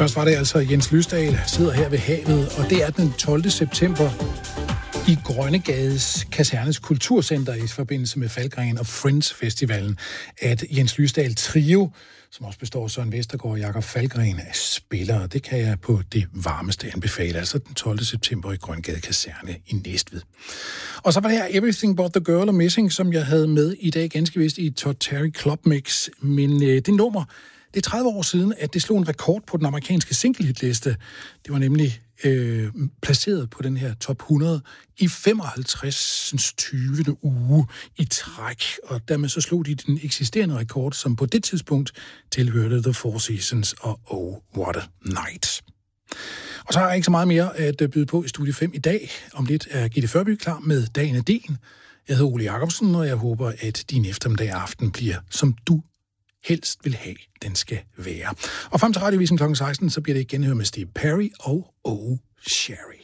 Først var det altså Jens Lysdal, sidder her ved havet, og det er den 12. september i Grønnegades Kasernes Kulturcenter i forbindelse med Falkringen og Friends Festivalen, at Jens Lysdal Trio, som også består af Søren Vestergaard og Jakob Falkringen, er spillere. Det kan jeg på det varmeste anbefale, altså den 12. september i Grønnegade Kaserne i Næstved. Og så var det her Everything But The Girl og Missing, som jeg havde med i dag ganske vist i Todd Terry Club Mix. Men det nummer, det er 30 år siden, at det slog en rekord på den amerikanske single-hitliste. Det var nemlig placeret på den her top 100 i 55. 20. uge i træk. Og dermed så slog de den eksisterende rekord, som på det tidspunkt tilhørte The Four Seasons og Oh What a Night. Og så har jeg ikke så meget mere at byde på i Studie 5 i dag. Om lidt er Gitte Førby klar med Dagen af Din. Jeg hedder Ole Jacobsen, og jeg håber, at din eftermiddag aften bliver, som du helst vil have, den skal være. Og frem til radiovisen kl. 16, så bliver det igen her med Steve Perry og Oh Sherry.